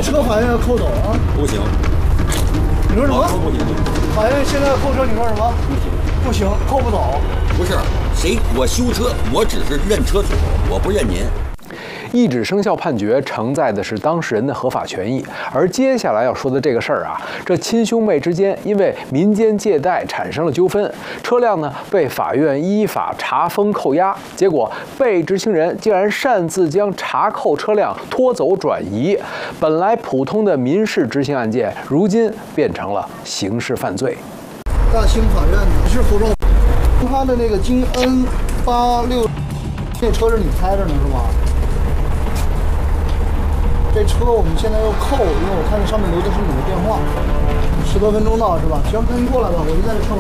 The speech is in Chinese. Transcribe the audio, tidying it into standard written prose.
车法院要扣走啊？ 不行。 你说什么？ 不行。 法院现在要扣车，你说什么？不行，不行，扣不走。 不是，我修车，我只是认车主，我不认您。 一纸生效判决承载的是当事人的合法权益，而接下来要说的这个事儿啊，这亲兄妹之间因为民间借贷产生了纠纷，车辆呢被法院依法查封扣押，结果被执行人竟然擅自将查扣车辆拖走转移，本来普通的民事执行案件，如今变成了刑事犯罪。 大兴法院的是福州，他的那个京 N86，这车是你开着呢是吗？这车我们现在要扣，因为我看这上面留的是你的电话，10多分钟到是吧？行，那你过来吧，我就在这车门